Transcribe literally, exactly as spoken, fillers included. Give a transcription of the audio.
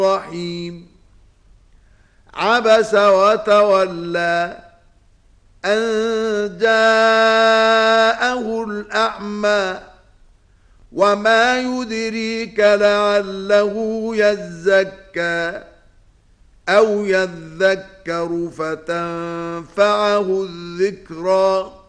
الرحيم عبس وتولى أن جاءه الأعمى وما يدريك لعله يزكى أو يذكر فتنفعه الذكرى